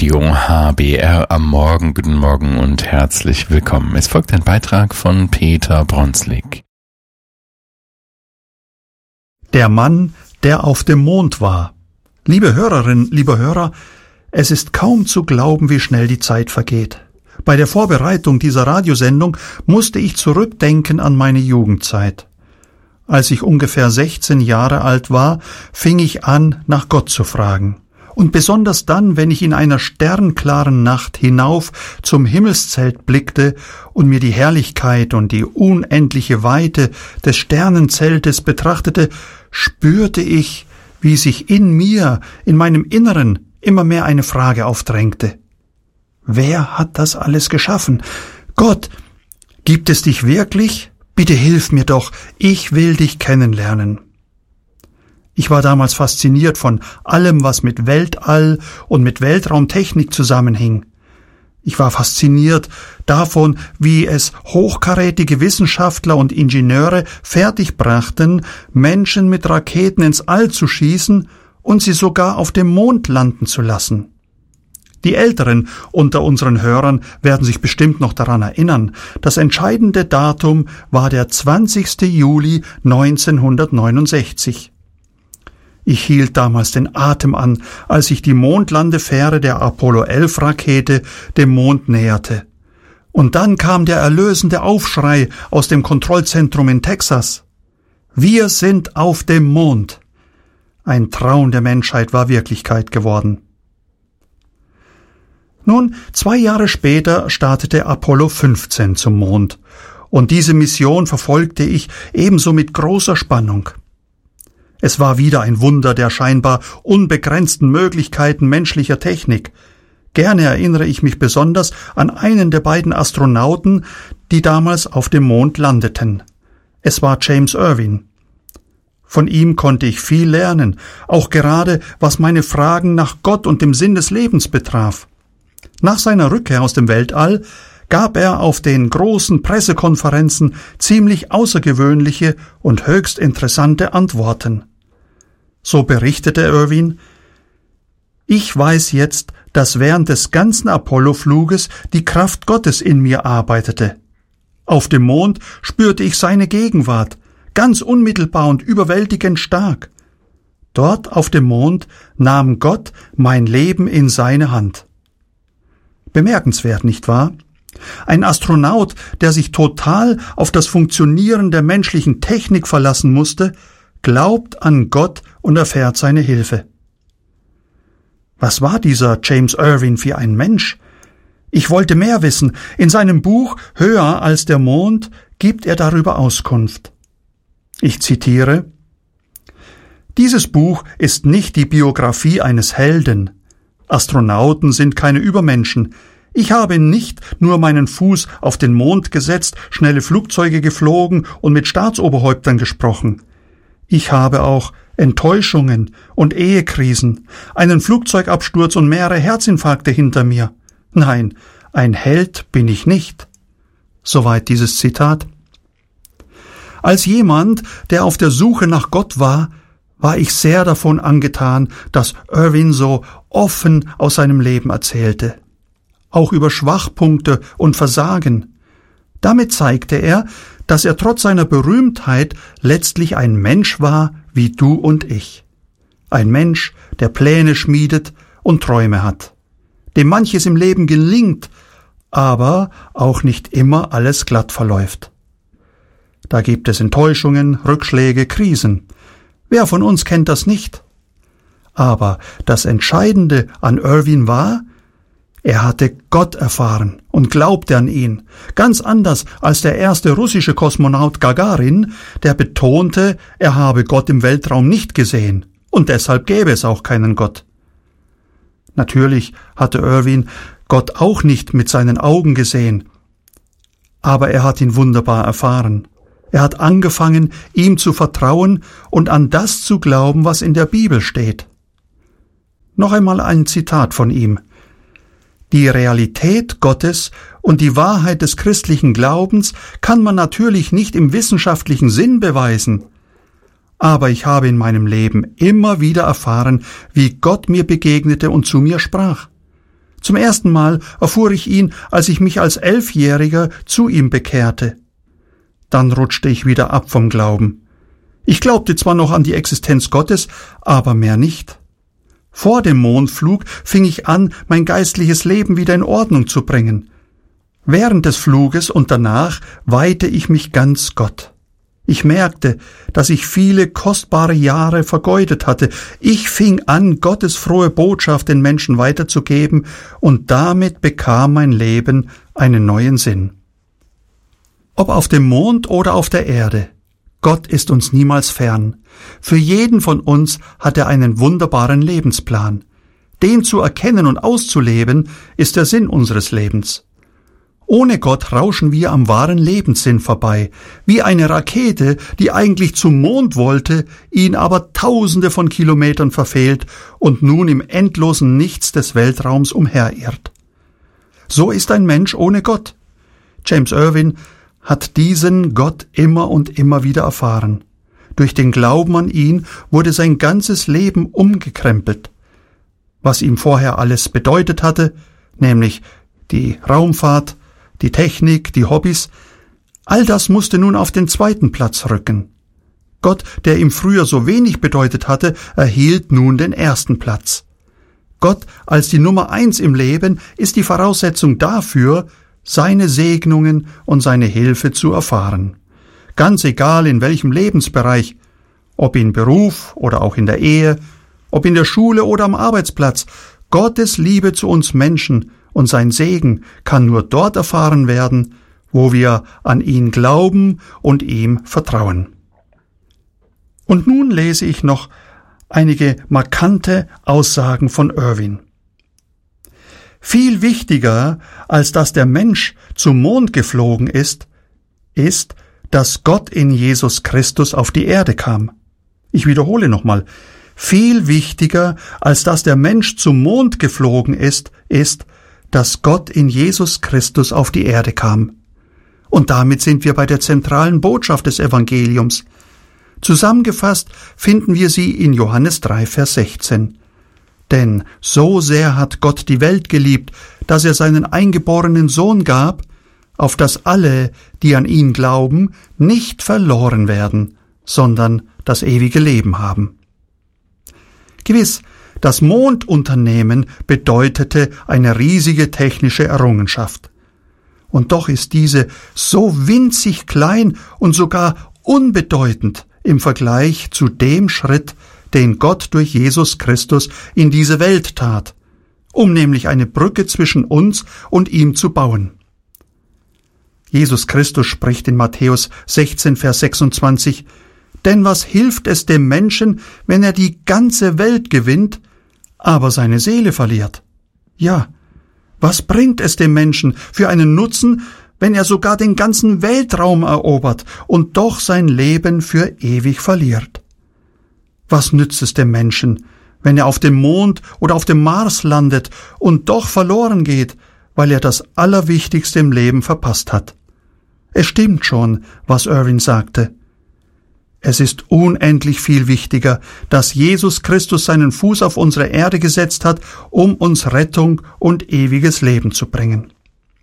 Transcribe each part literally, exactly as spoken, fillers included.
Radio H B R am Morgen. Guten Morgen und herzlich willkommen. Es folgt ein Beitrag von Peter Bronslik. Der Mann, der auf dem Mond war. Liebe Hörerin, lieber Hörer, es ist kaum zu glauben, wie schnell die Zeit vergeht. Bei der Vorbereitung dieser Radiosendung musste ich zurückdenken an meine Jugendzeit. Als ich ungefähr sechzehn Jahre alt war, fing ich an, nach Gott zu fragen. Und besonders dann, wenn ich in einer sternklaren Nacht hinauf zum Himmelszelt blickte und mir die Herrlichkeit und die unendliche Weite des Sternenzeltes betrachtete, spürte ich, wie sich in mir, in meinem Inneren, immer mehr eine Frage aufdrängte. Wer hat das alles geschaffen? Gott, gibt es dich wirklich? Bitte hilf mir doch, ich will dich kennenlernen. Ich war damals fasziniert von allem, was mit Weltall und mit Weltraumtechnik zusammenhing. Ich war fasziniert davon, wie es hochkarätige Wissenschaftler und Ingenieure fertigbrachten, Menschen mit Raketen ins All zu schießen und sie sogar auf dem Mond landen zu lassen. Die Älteren unter unseren Hörern werden sich bestimmt noch daran erinnern. Das entscheidende Datum war der zwanzigster Juli neunzehnhundertneunundsechzig. Ich hielt damals den Atem an, als sich die Mondlandefähre der Apollo elf Rakete dem Mond näherte. Und dann kam der erlösende Aufschrei aus dem Kontrollzentrum in Texas. Wir sind auf dem Mond. Ein Traum der Menschheit war Wirklichkeit geworden. Nun, zwei Jahre später startete Apollo fünfzehn zum Mond. Und diese Mission verfolgte ich ebenso mit großer Spannung. Es war wieder ein Wunder der scheinbar unbegrenzten Möglichkeiten menschlicher Technik. Gerne erinnere ich mich besonders an einen der beiden Astronauten, die damals auf dem Mond landeten. Es war James Irwin. Von ihm konnte ich viel lernen, auch gerade was meine Fragen nach Gott und dem Sinn des Lebens betraf. Nach seiner Rückkehr aus dem Weltall gab er auf den großen Pressekonferenzen ziemlich außergewöhnliche und höchst interessante Antworten. So berichtete Irwin: Ich weiß jetzt, dass während des ganzen Apollo-Fluges die Kraft Gottes in mir arbeitete. Auf dem Mond spürte ich seine Gegenwart, ganz unmittelbar und überwältigend stark. Dort auf dem Mond nahm Gott mein Leben in seine Hand. Bemerkenswert, nicht wahr? Ein Astronaut, der sich total auf das Funktionieren der menschlichen Technik verlassen musste, glaubt an Gott und erfährt seine Hilfe. Was war dieser James Irwin für ein Mensch? Ich wollte mehr wissen. In seinem Buch Höher als der Mond gibt er darüber Auskunft. Ich zitiere: Dieses Buch ist nicht die Biografie eines Helden. Astronauten sind keine Übermenschen. Ich habe nicht nur meinen Fuß auf den Mond gesetzt, schnelle Flugzeuge geflogen und mit Staatsoberhäuptern gesprochen. Ich habe auch Enttäuschungen und Ehekrisen, einen Flugzeugabsturz und mehrere Herzinfarkte hinter mir. Nein, ein Held bin ich nicht. Soweit dieses Zitat. Als jemand, der auf der Suche nach Gott war, war ich sehr davon angetan, dass Irwin so offen aus seinem Leben erzählte. Auch über Schwachpunkte und Versagen. Damit zeigte er, dass er trotz seiner Berühmtheit letztlich ein Mensch war wie du und ich. Ein Mensch, der Pläne schmiedet und Träume hat, dem manches im Leben gelingt, aber auch nicht immer alles glatt verläuft. Da gibt es Enttäuschungen, Rückschläge, Krisen. Wer von uns kennt das nicht? Aber das Entscheidende an Irwin war, er hatte Gott erfahren und glaubte an ihn, ganz anders als der erste russische Kosmonaut Gagarin, der betonte, er habe Gott im Weltraum nicht gesehen und deshalb gäbe es auch keinen Gott. Natürlich hatte Irwin Gott auch nicht mit seinen Augen gesehen, aber er hat ihn wunderbar erfahren. Er hat angefangen, ihm zu vertrauen und an das zu glauben, was in der Bibel steht. Noch einmal ein Zitat von ihm: Die Realität Gottes und die Wahrheit des christlichen Glaubens kann man natürlich nicht im wissenschaftlichen Sinn beweisen. Aber ich habe in meinem Leben immer wieder erfahren, wie Gott mir begegnete und zu mir sprach. Zum ersten Mal erfuhr ich ihn, als ich mich als Elfjähriger zu ihm bekehrte. Dann rutschte ich wieder ab vom Glauben. Ich glaubte zwar noch an die Existenz Gottes, aber mehr nicht. Vor dem Mondflug fing ich an, mein geistliches Leben wieder in Ordnung zu bringen. Während des Fluges und danach weihte ich mich ganz Gott. Ich merkte, dass ich viele kostbare Jahre vergeudet hatte. Ich fing an, Gottes frohe Botschaft den Menschen weiterzugeben, und damit bekam mein Leben einen neuen Sinn. Ob auf dem Mond oder auf der Erde, Gott ist uns niemals fern. Für jeden von uns hat er einen wunderbaren Lebensplan. Den zu erkennen und auszuleben, ist der Sinn unseres Lebens. Ohne Gott rauschen wir am wahren Lebenssinn vorbei, wie eine Rakete, die eigentlich zum Mond wollte, ihn aber tausende von Kilometern verfehlt und nun im endlosen Nichts des Weltraums umherirrt. So ist ein Mensch ohne Gott. James Irwin hat diesen Gott immer und immer wieder erfahren. Durch den Glauben an ihn wurde sein ganzes Leben umgekrempelt. Was ihm vorher alles bedeutet hatte, nämlich die Raumfahrt, die Technik, die Hobbys, all das musste nun auf den zweiten Platz rücken. Gott, der ihm früher so wenig bedeutet hatte, erhielt nun den ersten Platz. Gott als die Nummer eins im Leben ist die Voraussetzung dafür, seine Segnungen und seine Hilfe zu erfahren. Ganz egal in welchem Lebensbereich, ob in Beruf oder auch in der Ehe, ob in der Schule oder am Arbeitsplatz, Gottes Liebe zu uns Menschen und sein Segen kann nur dort erfahren werden, wo wir an ihn glauben und ihm vertrauen. Und nun lese ich noch einige markante Aussagen von Irwin. Viel wichtiger, als dass der Mensch zum Mond geflogen ist, ist, dass Gott in Jesus Christus auf die Erde kam. Ich wiederhole nochmal. Viel wichtiger, als dass der Mensch zum Mond geflogen ist, ist, dass Gott in Jesus Christus auf die Erde kam. Und damit sind wir bei der zentralen Botschaft des Evangeliums. Zusammengefasst finden wir sie in Johannes drei, Vers sechzehn. Denn so sehr hat Gott die Welt geliebt, dass er seinen eingeborenen Sohn gab, auf dass alle, die an ihn glauben, nicht verloren werden, sondern das ewige Leben haben. Gewiss, das Mondunternehmen bedeutete eine riesige technische Errungenschaft. Und doch ist diese so winzig klein und sogar unbedeutend im Vergleich zu dem Schritt, den Gott durch Jesus Christus in diese Welt tat, um nämlich eine Brücke zwischen uns und ihm zu bauen. Jesus Christus spricht in Matthäus sechzehn, Vers sechsundzwanzig, denn was hilft es dem Menschen, wenn er die ganze Welt gewinnt, aber seine Seele verliert? Ja, was bringt es dem Menschen für einen Nutzen, wenn er sogar den ganzen Weltraum erobert und doch sein Leben für ewig verliert? Was nützt es dem Menschen, wenn er auf dem Mond oder auf dem Mars landet und doch verloren geht, weil er das Allerwichtigste im Leben verpasst hat? Es stimmt schon, was Irwin sagte. Es ist unendlich viel wichtiger, dass Jesus Christus seinen Fuß auf unsere Erde gesetzt hat, um uns Rettung und ewiges Leben zu bringen.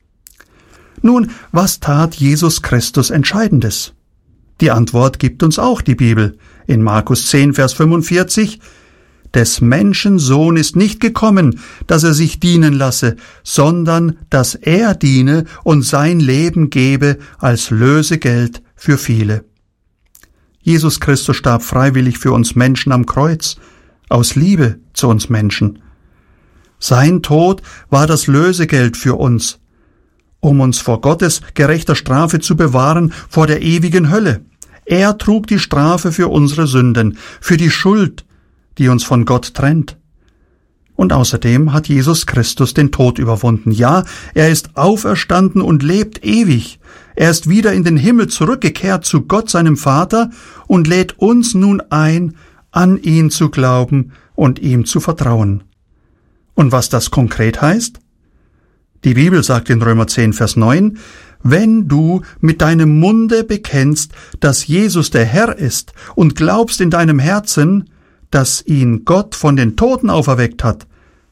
Nun, was tat Jesus Christus Entscheidendes? Die Antwort gibt uns auch die Bibel. In Markus zehn, Vers fünfundvierzig, des Menschen Sohn ist nicht gekommen, dass er sich dienen lasse, sondern dass er diene und sein Leben gebe als Lösegeld für viele. Jesus Christus starb freiwillig für uns Menschen am Kreuz, aus Liebe zu uns Menschen. Sein Tod war das Lösegeld für uns, um uns vor Gottes gerechter Strafe zu bewahren, vor der ewigen Hölle. Er trug die Strafe für unsere Sünden, für die Schuld, die uns von Gott trennt. Und außerdem hat Jesus Christus den Tod überwunden. Ja, er ist auferstanden und lebt ewig. Er ist wieder in den Himmel zurückgekehrt zu Gott, seinem Vater, und lädt uns nun ein, an ihn zu glauben und ihm zu vertrauen. Und was das konkret heißt? Die Bibel sagt in Römer zehn, Vers neun, wenn du mit deinem Munde bekennst, dass Jesus der Herr ist und glaubst in deinem Herzen, dass ihn Gott von den Toten auferweckt hat,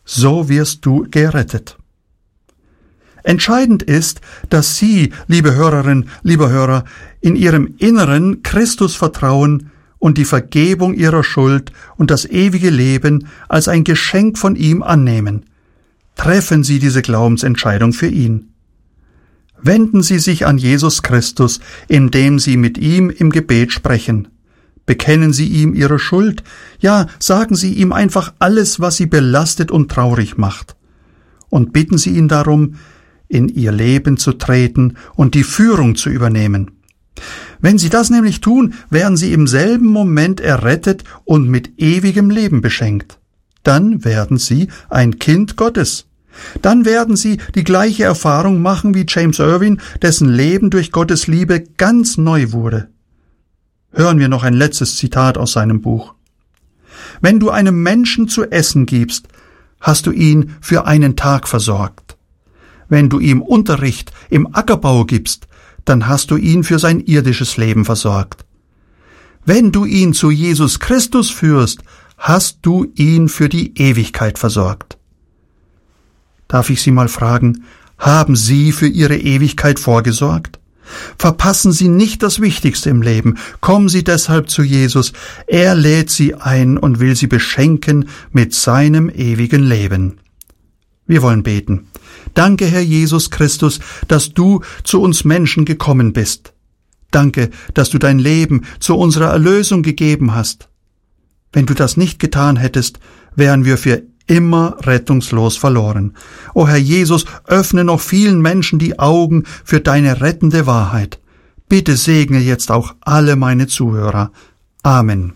so wirst du gerettet. Entscheidend ist, dass Sie, liebe Hörerin, lieber Hörer, in Ihrem Inneren Christus vertrauen und die Vergebung Ihrer Schuld und das ewige Leben als ein Geschenk von ihm annehmen. Treffen Sie diese Glaubensentscheidung für ihn. Wenden Sie sich an Jesus Christus, indem Sie mit ihm im Gebet sprechen. Bekennen Sie ihm Ihre Schuld, ja, sagen Sie ihm einfach alles, was Sie belastet und traurig macht. Und bitten Sie ihn darum, in Ihr Leben zu treten und die Führung zu übernehmen. Wenn Sie das nämlich tun, werden Sie im selben Moment errettet und mit ewigem Leben beschenkt. Dann werden Sie ein Kind Gottes. Dann werden Sie die gleiche Erfahrung machen wie James Irwin, dessen Leben durch Gottes Liebe ganz neu wurde. Hören wir noch ein letztes Zitat aus seinem Buch. Wenn du einem Menschen zu essen gibst, hast du ihn für einen Tag versorgt. Wenn du ihm Unterricht im Ackerbau gibst, dann hast du ihn für sein irdisches Leben versorgt. Wenn du ihn zu Jesus Christus führst, hast du ihn für die Ewigkeit versorgt. Darf ich Sie mal fragen, haben Sie für Ihre Ewigkeit vorgesorgt? Verpassen Sie nicht das Wichtigste im Leben. Kommen Sie deshalb zu Jesus. Er lädt Sie ein und will Sie beschenken mit seinem ewigen Leben. Wir wollen beten. Danke, Herr Jesus Christus, dass du zu uns Menschen gekommen bist. Danke, dass du dein Leben zu unserer Erlösung gegeben hast. Wenn du das nicht getan hättest, wären wir für immer rettungslos verloren. O Herr Jesus, öffne noch vielen Menschen die Augen für deine rettende Wahrheit. Bitte segne jetzt auch alle meine Zuhörer. Amen.